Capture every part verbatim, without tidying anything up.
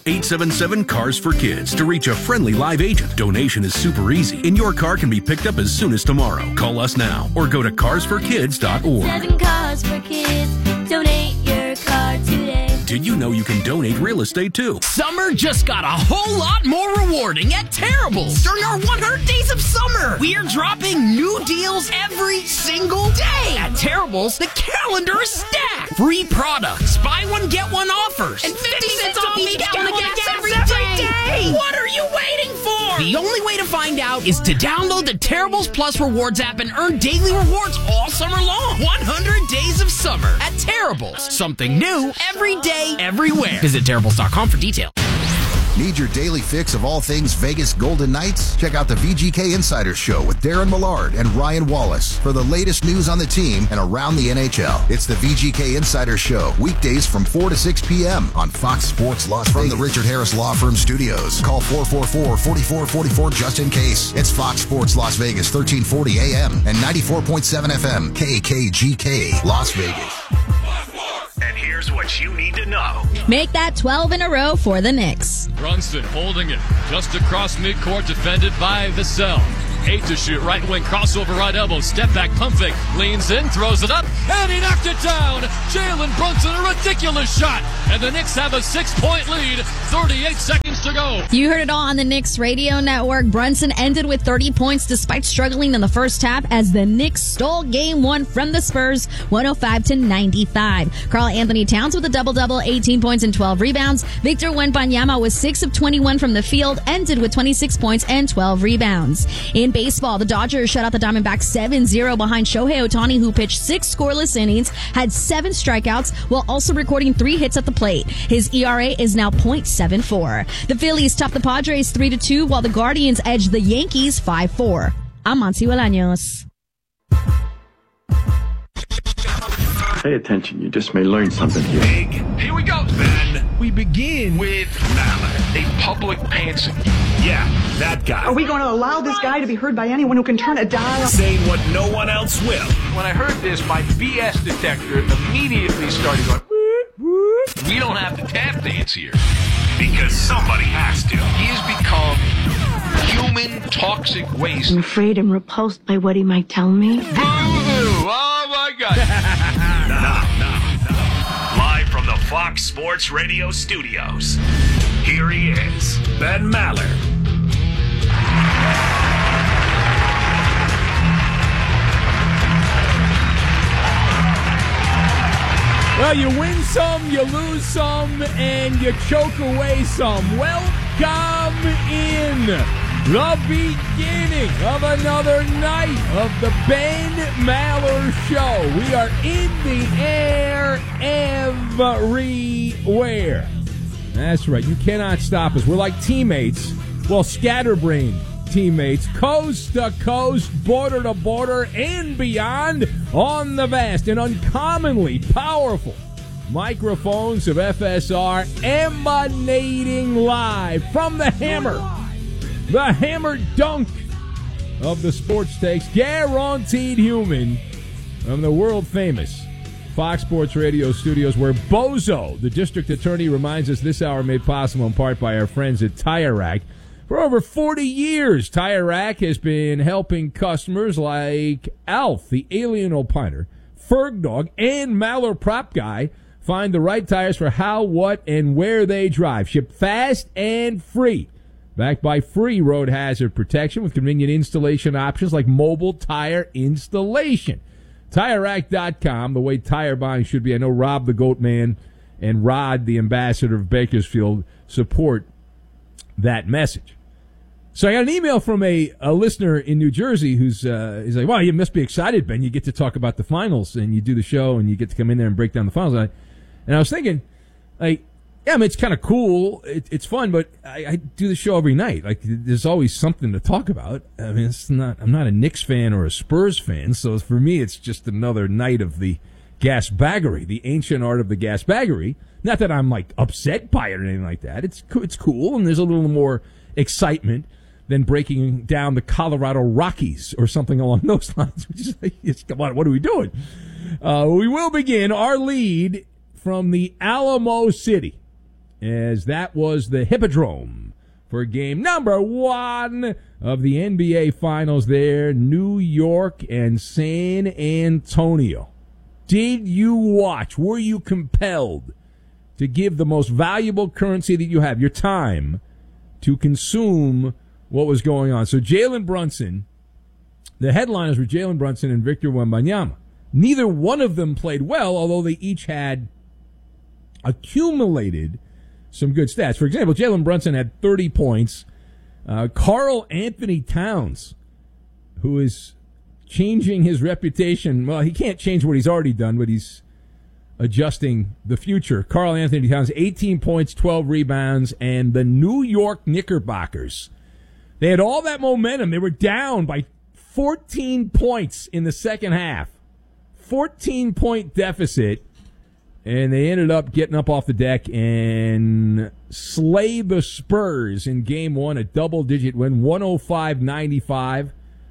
eight seven seven, CARS for Kids to reach a friendly live agent. Donation is super easy, and your car can be picked up as soon as tomorrow. Call us now or go to cars for kids dot org. Seven Cars for Kids. Donate your car today. Did you know you can donate real estate too? Summer just got a whole lot more rewarding at Terrible's. During our one hundred days of summer, we are dropping new deals every single day. At Terrible's, the calendar is stacked. Free products, buy one, get one offers, and fifty cents off each gallon of gas every day. What are you waiting for? The only way to find out is to download the Terrible's Plus Rewards app and earn daily rewards all summer long. one hundred days of summer at Terrible's. Something new every day, everywhere. Visit Terrible's dot com for details. Need your daily fix of all things Vegas Golden Knights? Check out the V G K Insider Show with Darren Millard and Ryan Wallace for the latest news on the team and around the N H L. It's the V G K Insider Show, weekdays from four to six p.m. on Fox Sports Las Vegas. From the Richard Harris Law Firm studios, call four four four, four four four four just in case. It's Fox Sports Las Vegas, thirteen forty a.m. and ninety-four point seven F M, K K G K, Las Vegas. And here's what you need to know. Make that twelve in a row for the Knicks. Brunson holding it just across midcourt, defended by Vassell. Eight to shoot, right wing, crossover, right elbow, step back, pump fake, leans in, throws it up, and he knocked it down. Jalen Brunson, a ridiculous shot. And the Knicks have a six-point lead, thirty-eight seconds to go. You heard it all on the Knicks radio network. Brunson ended with thirty points despite struggling in the first half as the Knicks stole game one from the Spurs, one oh five to ninety-five. Karl Anthony Towns with a double-double, eighteen points and twelve rebounds. Victor Wembanyama was six of twenty-one from the field, ended with twenty-six points and twelve rebounds. In baseball, the Dodgers shut out the Diamondbacks seven zero behind Shohei Ohtani, who pitched six scoreless innings, had seven strikeouts, while also recording three hits at the plate. His E R A is now point seven four. The Phillies topped the Padres three to two, while the Guardians edged the Yankees five four. I'm Monty Bolaños. Pay attention, you just may learn something here. Big. Here we go, Ben. We begin with Maller, a public pantser. Yeah, that guy. Are we going to allow this guy to be heard by anyone who can turn a dial? Saying what no one else will. When I heard this, my B S detector immediately started going, whoop, whoop. We don't have to tap dance here. Because somebody has to. He has become human toxic waste. I'm afraid I'm repulsed by what he might tell me. Boo-hoo! Oh, my God. Now, now, now. Live from the Fox Sports Radio studios, here he is, Ben Maller. Well, you win some, you lose some, and you choke away some. Welcome in the beginning of another night of the Ben Maller Show. We are in the air everywhere. That's right. You cannot stop us. We're like teammates. Well, scatterbrained teammates, coast to coast, border to border, and beyond on the vast and uncommonly powerful microphones of F S R, emanating live from the hammer, the hammer dunk of the sports takes, guaranteed human, from the world-famous Fox Sports Radio studios, where Bozo, the district attorney, reminds us this hour made possible in part by our friends at Tire Rack. For over forty years, Tire Rack has been helping customers like Alf, the alien opiner, Ferg Dog, and Maller Prop Guy find the right tires for how, what, and where they drive. Shipped fast and free. Backed by free road hazard protection with convenient installation options like mobile tire installation. Tire Rack dot com, the way tire buying should be. I know Rob the Goat Man and Rod, the ambassador of Bakersfield, support that message. So I got an email from a, a listener in New Jersey who's uh, he's like, well, you must be excited, Ben. You get to talk about the finals, and you do the show, and you get to come in there and break down the finals. And I, and I was thinking, like, yeah, I mean, it's kind of cool. It, it's fun, but I, I do the show every night. Like, there's always something to talk about. I mean, it's not. I'm not a Knicks fan or a Spurs fan, so for me, it's just another night of the gasbaggery, the ancient art of the gasbaggery. Not that I'm, like, upset by it or anything like that. It's it's cool, and there's a little more excitement than breaking down the Colorado Rockies or something along those lines. Which is like, come on, what are we doing? Uh, we will begin our lead from the Alamo City. as that was the Hippodrome for game number one of the N B A Finals there, New York and San Antonio. Did you watch? Were you compelled to give the most valuable currency that you have, your time, to consume what was going on? So Jalen Brunson, the headliners were Jalen Brunson and Victor Wembanyama. Neither one of them played well, although they each had accumulated some good stats. For example, Jalen Brunson had thirty points. Uh, Karl Anthony Towns, who is changing his reputation. Well, he can't change what he's already done, but he's adjusting the future. Karl Anthony Towns, eighteen points, twelve rebounds, and the New York Knickerbockers. They had all that momentum. They were down by fourteen points in the second half. fourteen-point deficit. And they ended up getting up off the deck and slay the Spurs in game one, a double-digit win, one oh five ninety-five.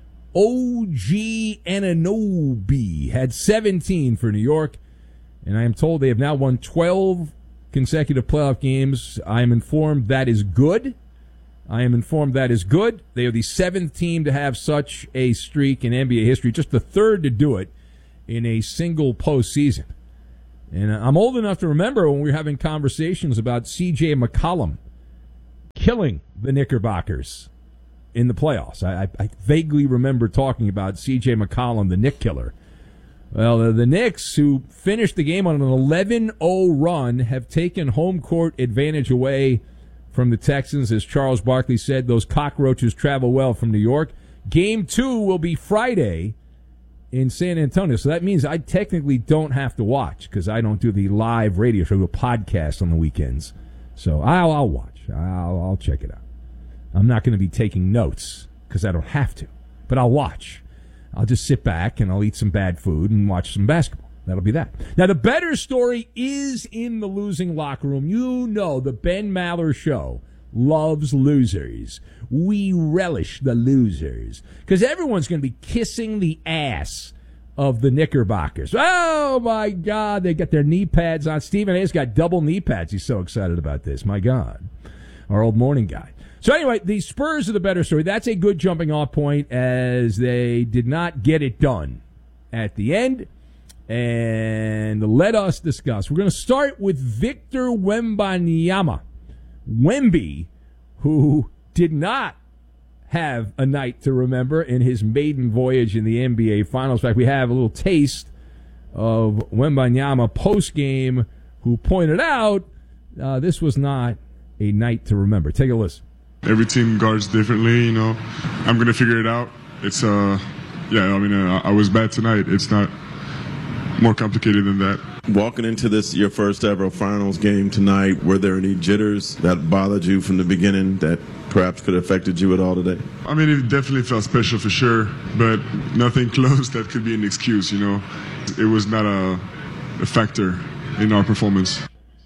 O G Anunoby had seventeen for New York, and I am told they have now won twelve consecutive playoff games. I am informed that is good. I am informed that is good. They are the seventh team to have such a streak in N B A history, just the third to do it in a single postseason. And I'm old enough to remember when we were having conversations about C J McCollum killing the Knickerbockers in the playoffs. I, I, I vaguely remember talking about C J McCollum, the Knick killer. Well, the, the Knicks, who finished the game on an eleven oh run, have taken home court advantage away from the Texans. As Charles Barkley said, those cockroaches travel well from New York. Game two will be Friday in San Antonio. So that means I technically don't have to watch because I don't do the live radio show, the podcast on the weekends. So I'll, I'll watch. I'll, I'll check it out. I'm not going to be taking notes because I don't have to, but I'll watch. I'll just sit back and I'll eat some bad food and watch some basketball. That'll be that. Now, the better story is in the losing locker room. You know the Ben Maller Show loves losers. We relish the losers because everyone's going to be kissing the ass of the Knickerbockers. Oh, my God. They got their knee pads on. Stephen A's got double knee pads. He's so excited about this. My God. Our old morning guy. So anyway, the Spurs are the better story. That's a good jumping off point as they did not get it done at the end. And let us discuss. We're going to start with Victor Wembanyama. Wemby, who did not have a night to remember in his maiden voyage in the N B A Finals. In fact, we have a little taste of Wembanyama post-game, who pointed out uh, this was not a night to remember. Take a listen. Every team guards differently, you know. I'm going to figure it out. It's, uh, yeah, I mean, uh, I was bad tonight. It's not more complicated than that. Walking into this, your first ever finals game tonight, were there any jitters that bothered you from the beginning that perhaps could have affected you at all today? I mean, it definitely felt special for sure, but nothing close that could be an excuse, you know. It was not a, a factor in our performance.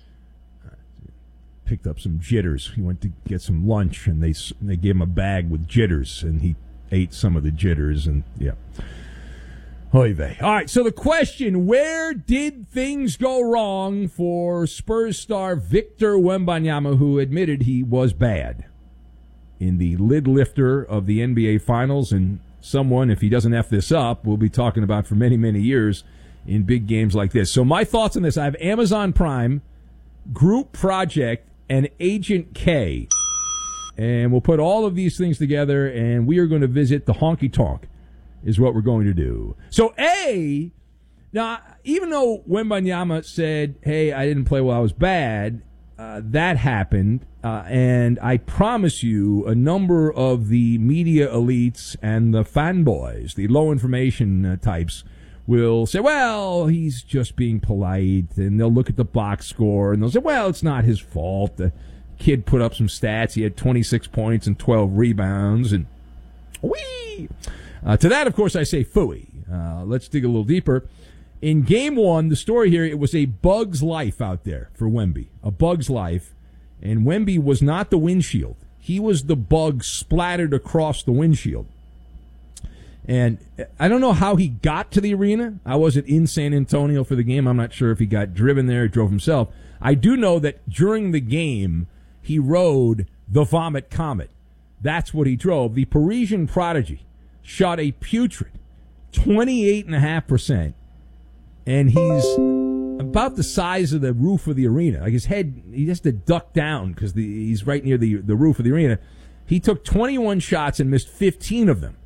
Picked up some jitters. He went to get some lunch, and they they gave him a bag with jitters, and he ate some of the jitters, and yeah. Oy vey. All right, so the question, where did things go wrong for Spurs star Victor Wembanyama, who admitted he was bad in the lid lifter of the N B A Finals, and someone, if he doesn't F this up, we'll be talking about for many, many years in big games like this. So my thoughts on this, I have Amazon Prime, Group Project, and Agent K. And we'll put all of these things together, and we are going to visit the honky tonk, is what we're going to do. So, A, now, even though Wembanyama said, hey, I didn't play well, I was bad, uh, that happened, uh, and I promise you a number of the media elites and the fanboys, the low information uh, types, will say, well, he's just being polite, and they'll look at the box score, and they'll say, well, it's not his fault. The kid put up some stats. He had twenty-six points and twelve rebounds, and whee! Uh, to that, of course, I say phooey. Uh, let's dig a little deeper. In game one, the story here, it was a bug's life out there for Wemby. A bug's life. And Wemby was not the windshield. He was the bug splattered across the windshield. And I don't know how he got to the arena. I wasn't in San Antonio for the game. I'm not sure if he got driven there or drove himself. I do know that during the game, he rode the Vomit Comet. That's what he drove. The Parisian Prodigy shot a putrid twenty-eight point five percent, and he's about the size of the roof of the arena. Like his head, he has to duck down because he's right near the, the roof of the arena. He took twenty-one shots and missed fifteen of them.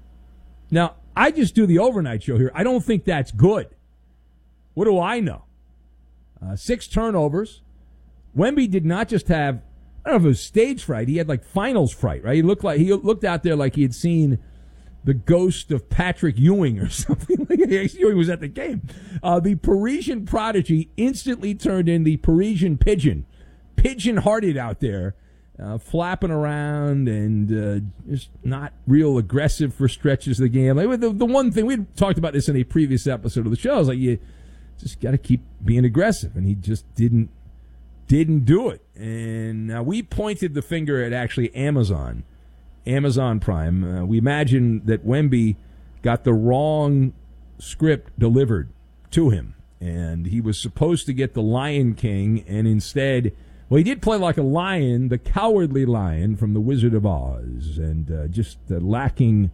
Now, I just do the overnight show here. I don't think that's good. What do I know? Uh, six turnovers. Wemby did not just have, I don't know if it was stage fright. He had like finals fright, right? He looked like he looked out there like he had seen the ghost of Patrick Ewing or something. Like Ewing was at the game. Uh, the Parisian Prodigy instantly turned in the Parisian Pigeon, pigeon-hearted out there. Uh, flapping around and uh, just not real aggressive for stretches of the game. Like the, the one thing, we talked about this in a previous episode of the show, is like you just got to keep being aggressive, and he just didn't didn't do it. And uh, we pointed the finger at actually Amazon, Amazon Prime. Uh, we imagined that Wemby got the wrong script delivered to him, and he was supposed to get the Lion King, and instead... Well, he did play like a lion, the cowardly lion from The Wizard of Oz, and uh, just uh, lacking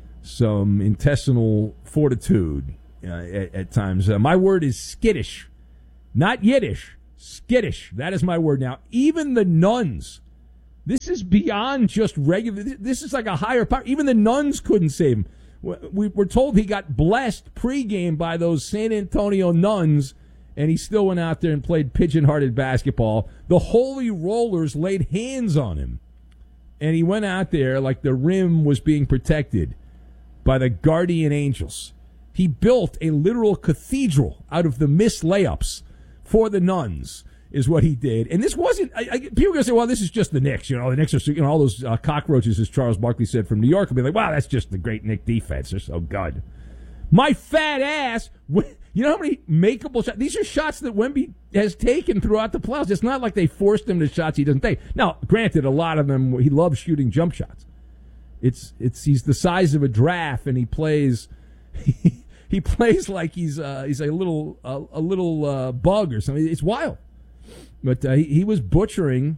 some intestinal fortitude uh, at, at times. Uh, my word is skittish, not Yiddish, skittish. That is my word now. Even the nuns, this is beyond just regular, this is like a higher power. Even the nuns couldn't save him. We were told he got blessed pregame by those San Antonio nuns, and he still went out there and played pigeon-hearted basketball. The Holy Rollers laid hands on him, and he went out there like the rim was being protected by the guardian angels. He built a literal cathedral out of the missed layups for the nuns, is what he did. And this wasn't, I, I, people are going to say, well, this is just the Knicks. You know, the Knicks are, you know, all those uh, cockroaches, as Charles Barkley said from New York, will be like, wow, that's just the great Knick defense. They're so good. My fat ass... You know how many makeable shots? These are shots that Wemby has taken throughout the playoffs. It's not like they forced him to shots he doesn't take. Now, granted, a lot of them, he loves shooting jump shots. It's it's he's the size of a giraffe, and he plays he, he plays like he's uh, he's a little uh, a little uh, bug or something. It's wild. But uh, he, he was butchering.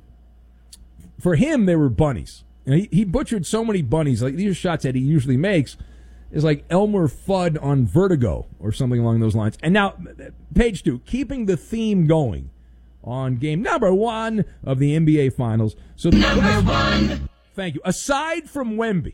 For him, they were bunnies. You know, he, he butchered so many bunnies. Like these are shots that he usually makes. Is like Elmer Fudd on Vertigo or something along those lines. And now, page two, keeping the theme going on game number one of the N B A Finals. So number one. Thank you. Aside from Wemby,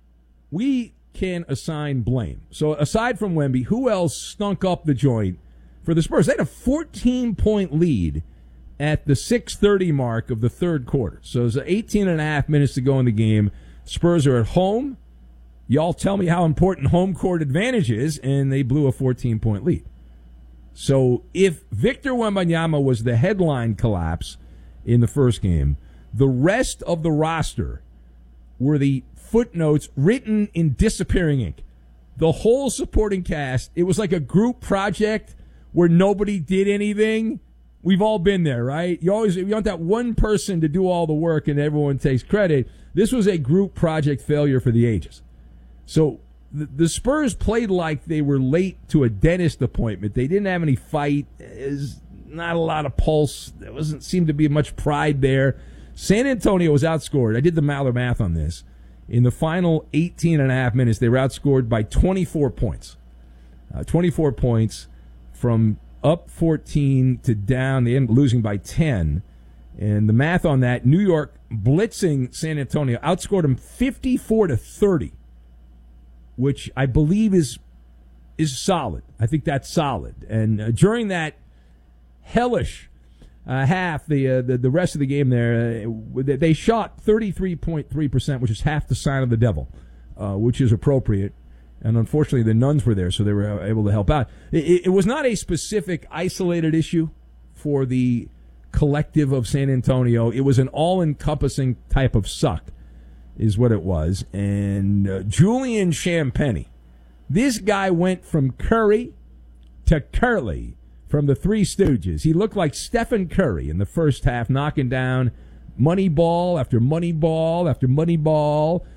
we can assign blame. So aside from Wemby, who else stunk up the joint for the Spurs? They had a fourteen-point lead at the six thirty mark of the third quarter. So there's eighteen and a half minutes to go in the game. Spurs are at home. Y'all tell me how important home court advantage is, and they blew a fourteen-point lead. So if Victor Wembanyama was the headline collapse in the first game, the rest of the roster were the footnotes written in disappearing ink. The whole supporting cast, it was like a group project where nobody did anything. We've all been there, right? You always you want that one person to do all the work and everyone takes credit. This was a group project failure for the ages. So the, the Spurs played like they were late to a dentist appointment. They didn't have any fight. There's not a lot of pulse. There wasn't seem to be much pride there. San Antonio was outscored. I did the Maller math on this. In the final eighteen and a half minutes, they were outscored by twenty-four points. Uh, twenty-four points from up fourteen to down. They ended up losing by ten. And the math on that, New York blitzing San Antonio outscored them fifty-four to thirty. Which I believe is is solid. I think that's solid. And uh, during that hellish uh, half, the, uh, the the rest of the game there, uh, they shot thirty-three point three percent, which is half the sign of the devil, uh, which is appropriate. And unfortunately, the nuns were there, so they were able to help out. It, it was not a specific, isolated issue for the collective of San Antonio. It was an all-encompassing type of suck. Is what it was. And uh, Julian Champagnie, this guy went from Curry to Curly from the Three Stooges. He looked like Stephen Curry in the first half, knocking down money ball after money ball after money ball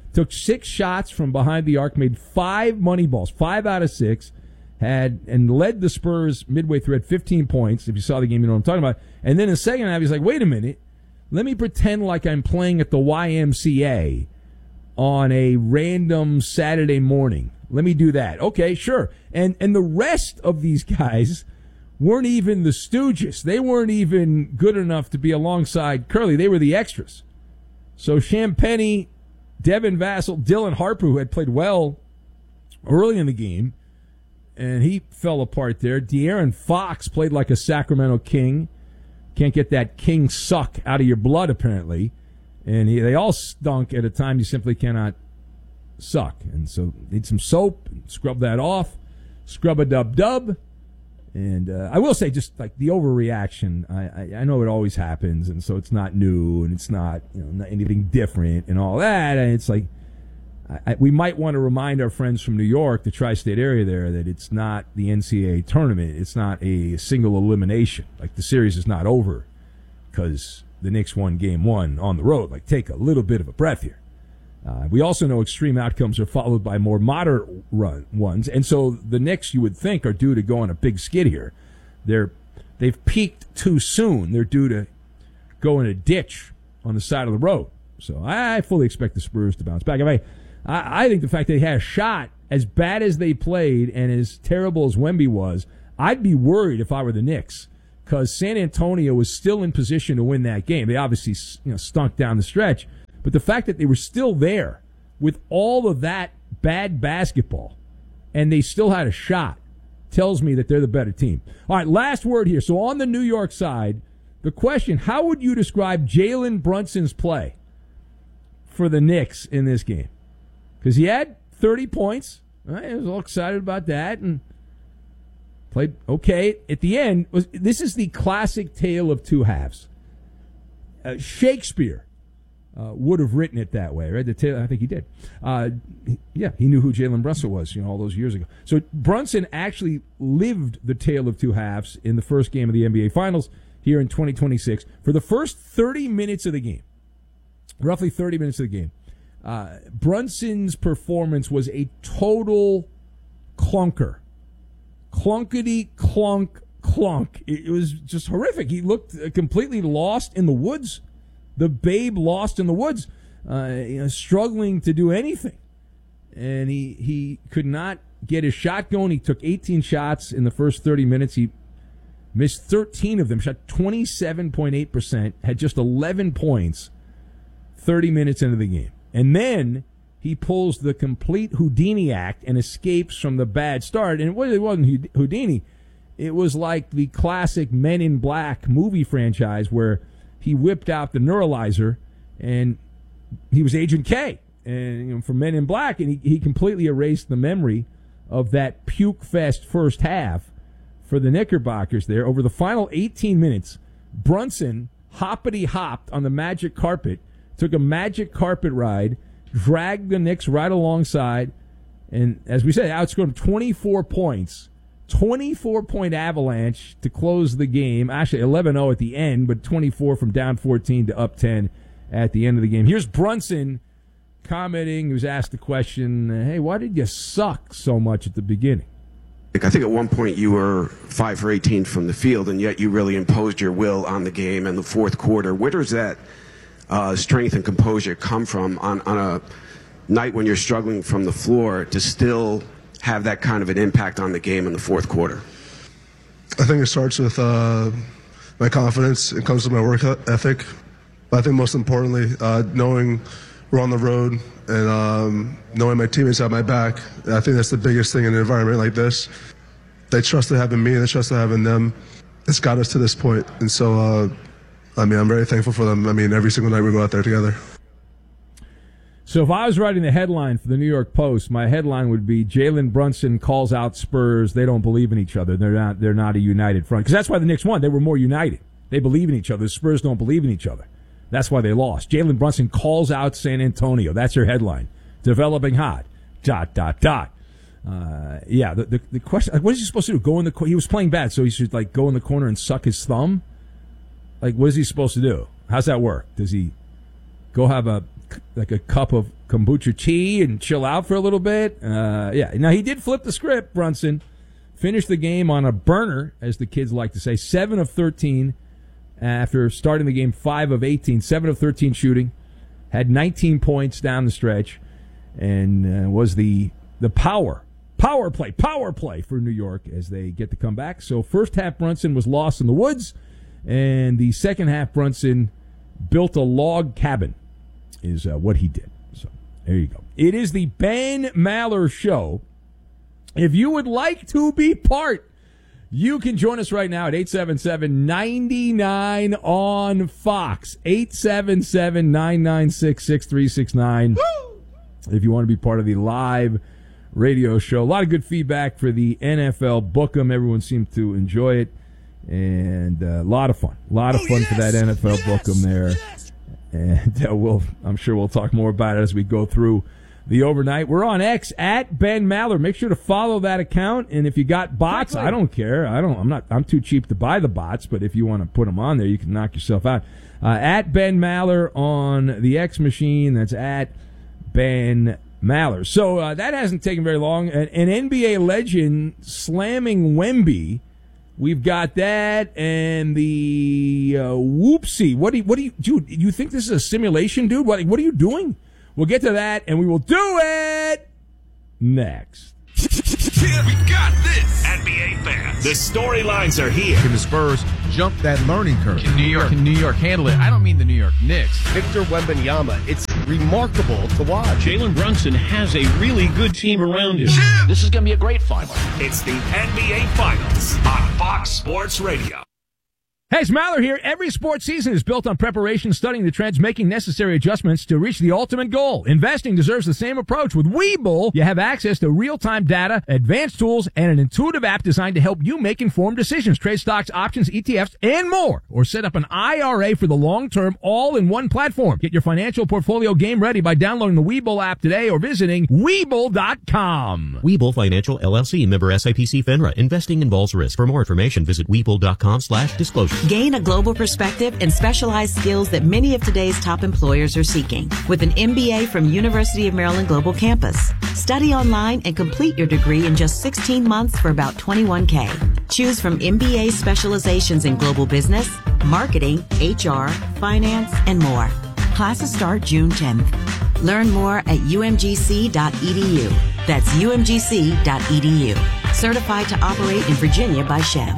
took six shots from behind the arc, made five money balls, five out of six, had and led the Spurs midway through at fifteen points. If you saw the game, you know what I'm talking about. And then in the second half, he's like, wait a minute, let me pretend like I'm playing at the Y M C A on a random Saturday morning. Let me do that. Okay, sure. And and the rest of these guys weren't even the Stooges. They weren't even good enough to be alongside Curly. They were the extras. So Champagnie, Devin Vassell, Dylan Harper, who had played well early in the game, and he fell apart there. De'Aaron Fox played like a Sacramento King. Can't get that king suck out of your blood, apparently. And he, they all stunk at a time you simply cannot suck. And so need some soap, scrub that off, scrub-a-dub-dub. And uh, I will say, just like the overreaction, I, I I know it always happens, and so it's not new, and it's not, you know, not anything different and all that. And it's like, I, I, we might want to remind our friends from New York, the tri-state area there, that it's not the N C double A tournament. It's not a single elimination. Like, the series is not over because the Knicks won game one on the road. Like, take a little bit of a breath here. Uh, we also know extreme outcomes are followed by more moderate run ones, and so the Knicks, you would think, are due to go on a big skid here. They're they've peaked too soon. They're due to go in a ditch on the side of the road. So I fully expect the Spurs to bounce back. I mean, I, I think the fact that they had a shot, as bad as they played and as terrible as Wemby was, I'd be worried if I were the Knicks, because San Antonio was still in position to win that game. They obviously, you know, stunk down the stretch. But the fact that they were still there with all of that bad basketball and they still had a shot tells me that they're the better team. All right, last word here. So on the New York side, the question, how would you describe Jalen Brunson's play for the Knicks in this game? Because he had thirty points. Right? I was all excited about that and played okay. At the end, was this is the classic tale of two halves. Uh, Shakespeare Uh, would have written it that way, right? The ta- I think he did. Uh, he, yeah, he knew who Jalen Brunson was, you know, all those years ago. So Brunson actually lived the tale of two halves in the first game of the N B A Finals here in twenty twenty-six. For the first thirty minutes of the game, roughly thirty minutes of the game, uh, Brunson's performance was a total clunker. Clunkety clunk clunk. It, it was just horrific. He looked uh, completely lost in the woods. The babe lost in the woods, uh, you know, struggling to do anything. And he he could not get his shot going. He took eighteen shots in the first thirty minutes. He missed thirteen of them, shot twenty-seven point eight percent, had just eleven points thirty minutes into the game. And then he pulls the complete Houdini act and escapes from the bad start. And it wasn't Houdini. It was like the classic Men in Black movie franchise where he whipped out the neuralizer, and he was Agent K, and you know, from Men in Black, and he, he completely erased the memory of that puke-fest first half for the Knickerbockers there. Over the final eighteen minutes, Brunson hoppity-hopped on the magic carpet, took a magic carpet ride, dragged the Knicks right alongside, and as we said, outscored them twenty-four points. twenty-four point avalanche to close the game. Actually, eleven oh at the end, but twenty-four from down fourteen to up ten at the end of the game. Here's Brunson commenting. He was asked the question, hey, why did you suck so much at the beginning? I think at one point you were five for eighteen from the field, and yet you really imposed your will on the game in the fourth quarter. Where does that uh, strength and composure come from on, on a night when you're struggling from the floor to still have that kind of an impact on the game in the fourth quarter? I think it starts with uh, my confidence. It comes with my work ethic. But I think most importantly, uh, knowing we're on the road and um, knowing my teammates have my back. I think that's the biggest thing in an environment like this. They trusted having me, they trusted having them. It's got us to this point. And so, uh, I mean, I'm very thankful for them. I mean, every single night we go out there together. So if I was writing the headline for the New York Post, my headline would be Jalen Brunson calls out Spurs. They don't believe in each other. They're not They're not a united front. Because that's why the Knicks won. They were more united. They believe in each other. The Spurs don't believe in each other. That's why they lost. Jalen Brunson calls out San Antonio. That's your headline. Developing hot. Dot, dot, dot. Uh, yeah, the, the the question, like, what is he supposed to do? Go in the He was playing bad, so he should like go in the corner and suck his thumb? Like, what is he supposed to do? How's that work? Does he go have a like a cup of kombucha tea and chill out for a little bit. Uh, yeah. Now, he did flip the script, Brunson. Finished the game on a burner, as the kids like to say, seven of thirteen after starting the game five of eighteen, seven of thirteen shooting, had nineteen points down the stretch, and uh, was the the power, power play, power play for New York as they get to come back. So first half Brunson was lost in the woods, and the second half Brunson built a log cabin is uh, what he did. So there you go. It is the Ben Maller Show. If you would like to be part, you can join us right now at eight seven seven, nine nine on Fox. eight seven seven, nine nine six, six three six nine. If you want to be part of the live radio show. A lot of good feedback for the N F L Book'em. Everyone seemed to enjoy it. And uh, a lot of fun. A lot of fun oh, yes, for that N F L yes, Book'em there. Yes. And uh, we'll, I'm sure we'll talk more about it as we go through the overnight. We're on X at Ben Maller. Make sure to follow that account. And if you got bots, exactly. I don't care. I don't. I'm not. I'm too cheap to buy the bots. But if you want to put them on there, you can knock yourself out. Uh, at Ben Maller on the X machine. That's at Ben Maller. So uh, that hasn't taken very long. An, an N B A legend slamming Wemby. We've got that and the uh, whoopsie. What do you? What do you? Dude, you think this is a simulation, dude? What? What are you doing? We'll get to that, and we will do it next. We got this, N B A fans. The storylines are here. Can the Spurs jump that learning curve? Can New York, can New York handle it? I don't mean the New York Knicks. Victor Wembanyama, it's remarkable to watch. Jalen Brunson has a really good team around him. Jim. This is going to be a great final. It's the N B A Finals on Fox Sports Radio. Hey, it's Maller here. Every sports season is built on preparation, studying the trends, making necessary adjustments to reach the ultimate goal. Investing deserves the same approach. With Webull, you have access to real-time data, advanced tools, and an intuitive app designed to help you make informed decisions. Trade stocks, options, E T Fs, and more. Or set up an I R A for the long term, all in one platform. Get your financial portfolio game ready by downloading the Webull app today or visiting Webull dot com. Webull Financial, L L C, member S I P C FINRA. Investing involves risk. For more information, visit Webull dot com slash disclosure. Gain a global perspective and specialized skills that many of today's top employers are seeking with an M B A from University of Maryland Global Campus. Study online and complete your degree in just sixteen months for about twenty-one thousand dollars. Choose from M B A specializations in global business, marketing, H R, finance, and more. Classes start June tenth. Learn more at U M G C dot E D U. That's U M G C dot E D U. Certified to operate in Virginia by Chev.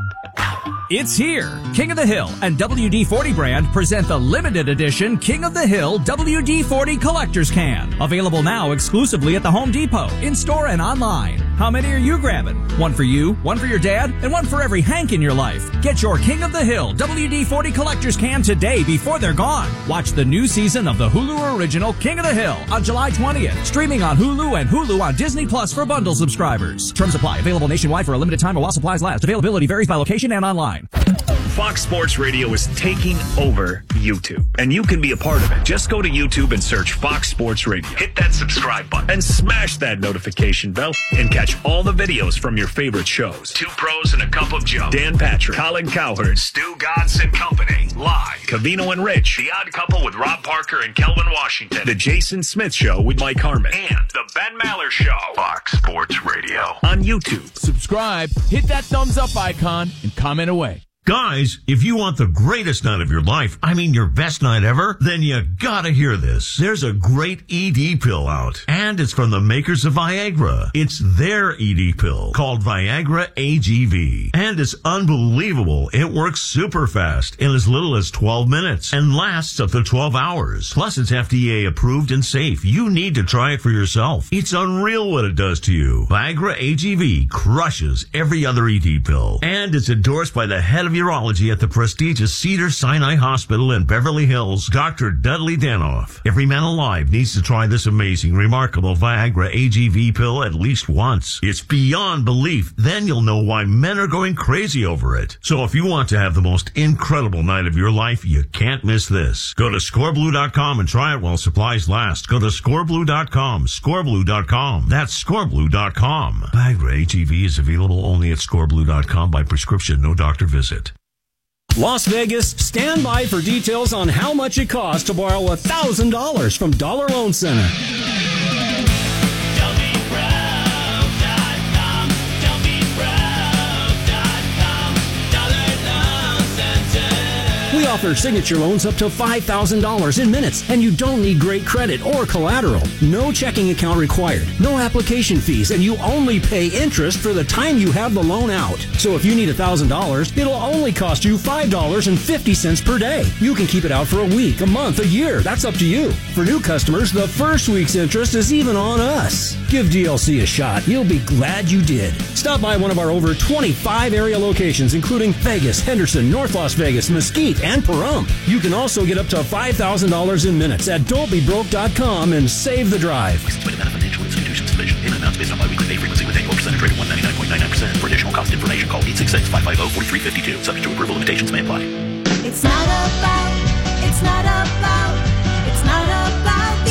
It's here. King of the Hill and W D forty brand present the limited edition King of the Hill W D forty Collector's Can. Available now exclusively at the Home Depot, in-store and online. How many are you grabbing? One for you, one for your dad, and one for every Hank in your life. Get your King of the Hill W D forty Collector's Can today before they're gone. Watch the new season of the Hulu original King of the Hill on July twentieth. Streaming on Hulu and Hulu on Disney Plus for bundle subscribers. Terms apply. Available nationwide for a limited time while supplies last. Availability varies by location and online. Fox Sports Radio is taking over YouTube, and you can be a part of it. Just go to YouTube and search Fox Sports Radio. Hit that subscribe button and smash that notification bell and catch all the videos from your favorite shows. Two Pros and a Cup of Joe, Dan Patrick, Colin Cowherd, Stu Godson Company, Live, Cavino and Rich, The Odd Couple with Rob Parker and Kelvin Washington, The Jason Smith Show with Mike Harmon, and The Ben Maller Show. Fox Sports Radio on YouTube. Subscribe, hit that thumbs up icon, and comment away. Guys, if you want the greatest night of your life, I mean your best night ever, then you gotta hear this. There's a great E D pill out, and it's from the makers of Viagra. It's their E D pill called Viagra A G V, and it's unbelievable. It works super fast in as little as twelve minutes and lasts up to twelve hours. Plus, it's F D A approved and safe. You need to try it for yourself. It's unreal what it does to you. Viagra A G V crushes every other E D pill, and it's endorsed by the head of urology at the prestigious Cedars-Sinai Hospital in Beverly Hills, Doctor Dudley Danoff. Every man alive needs to try this amazing, remarkable Viagra A G V pill at least once. It's beyond belief. Then you'll know why men are going crazy over it. So if you want to have the most incredible night of your life, you can't miss this. Go to score blue dot com and try it while supplies last. Go to score blue dot com, score blue dot com. That's score blue dot com. Viagra A G V is available only at score blue dot com by prescription, no doctor visit. Las Vegas, stand by for details on how much it costs to borrow one thousand dollars from Dollar Loan Center. We offer signature loans up to five thousand dollars in minutes, and you don't need great credit or collateral. No checking account required, no application fees, and you only pay interest for the time you have the loan out. So if you need one thousand dollars, it'll only cost you five dollars and fifty cents per day. You can keep it out for a week, a month, a year. That's up to you. For new customers, the first week's interest is even on us. Give D L C a shot. You'll be glad you did. Stop by one of our over twenty-five area locations, including Vegas, Henderson, North Las Vegas, Mesquite, and Pahrump. You can also get up to five thousand dollars in minutes at don't be broke dot com and save the drive. Financial institutions division. Payment amounts based on biweekly pay frequency with annual percentage rate of one ninety-nine point nine nine percent. For additional cost information, call eight six six, five five zero, four three five two. Subject to approval, limitations may apply. It's not about, it's not about, it's not about the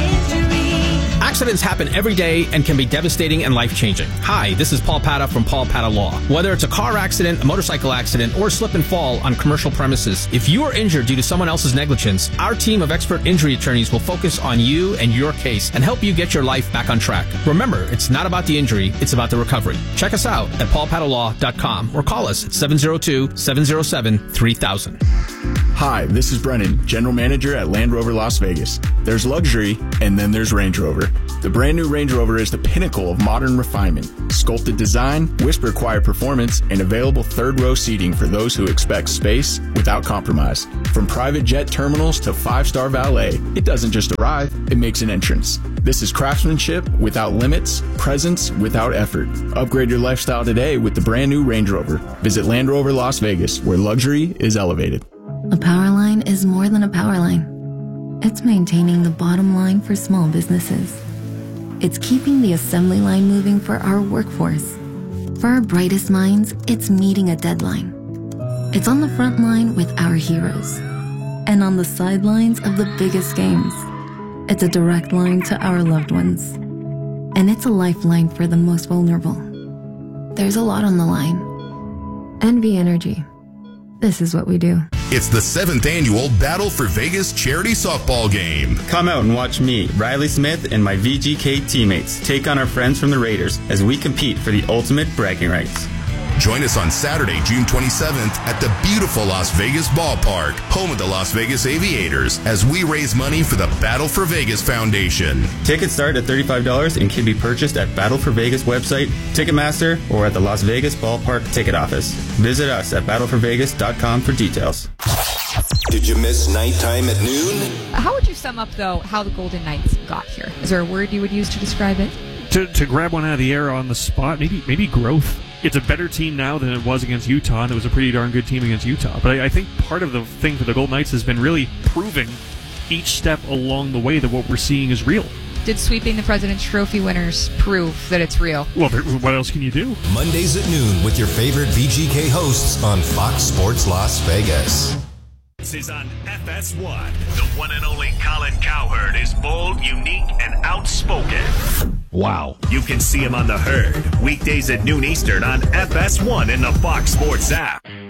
injury. Accidents happen every day and can be devastating and life-changing. Hi, this is Paul Pata from Paul Pata Law. Whether it's a car accident, a motorcycle accident, or slip and fall on commercial premises, if you are injured due to someone else's negligence, our team of expert injury attorneys will focus on you and your case and help you get your life back on track. Remember, it's not about the injury, it's about the recovery. Check us out at paul pata law dot com or call us at seven zero two, seven zero seven, three thousand. Hi, this is Brennan, General Manager at Land Rover Las Vegas. There's luxury, and then there's Range Rover. The brand new Range Rover is the pinnacle of modern refinement. Sculpted design, whisper-quiet performance, and available third-row seating for those who expect space without compromise. From private jet terminals to five-star valet, it doesn't just arrive, it makes an entrance. This is craftsmanship without limits, presence without effort. Upgrade your lifestyle today with the brand new Range Rover. Visit Land Rover Las Vegas, where luxury is elevated. A power line is more than a power line. It's maintaining the bottom line for small businesses. It's keeping the assembly line moving for our workforce. For our brightest minds, it's meeting a deadline. It's on the front line with our heroes. And on the sidelines of the biggest games. It's a direct line to our loved ones. And it's a lifeline for the most vulnerable. There's a lot on the line. N V Energy. This is what we do. It's the seventh annual Battle for Vegas charity softball game. Come out and watch me, Riley Smith, and my V G K teammates take on our friends from the Raiders as we compete for the ultimate bragging rights. Join us on Saturday, June twenty-seventh at the beautiful Las Vegas Ballpark, home of the Las Vegas Aviators, as we raise money for the Battle for Vegas Foundation. Tickets start at thirty-five dollars and can be purchased at Battle for Vegas website, Ticketmaster, or at the Las Vegas Ballpark ticket office. Visit us at battle for vegas dot com for details. Did you miss nighttime at noon? How would you sum up, though, how the Golden Knights got here? Is there a word you would use to describe it? To, to grab one out of the air on the spot, maybe maybe growth. It's a better team now than it was against Utah, and it was a pretty darn good team against Utah. But I, I think part of the thing for the Golden Knights has been really proving each step along the way that what we're seeing is real. Did sweeping the President's Trophy winners prove that it's real? Well, what else can you do? Mondays at noon with your favorite V G K hosts on Fox Sports Las Vegas. This is on F S one. The one and only Colin Cowherd is bold, unique, and outspoken. Wow. You can see him on The Herd, weekdays at noon Eastern on F S one in the Fox Sports app.